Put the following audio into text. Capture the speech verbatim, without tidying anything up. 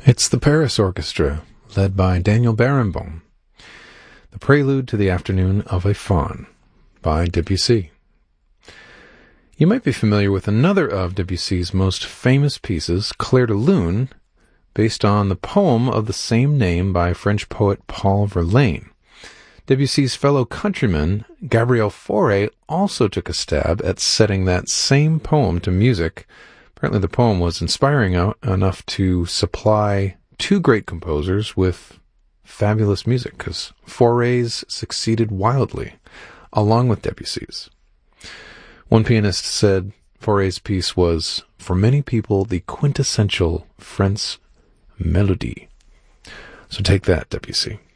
It's the Paris Orchestra, led by Daniel Barenboim. The Prelude to the Afternoon of a Faun, by Debussy. You might be familiar with another of Debussy's most famous pieces, Clair de Lune, based on the poem of the same name by French poet Paul Verlaine. Debussy's fellow countryman, Gabriel Fauré, also took a stab at setting that same poem to music. Apparently the poem was inspiring enough to supply two great composers with fabulous music, because Fauré's succeeded wildly, along with Debussy's. One pianist said Fauré's piece was, for many people, the quintessential French melody. So take that, Debussy.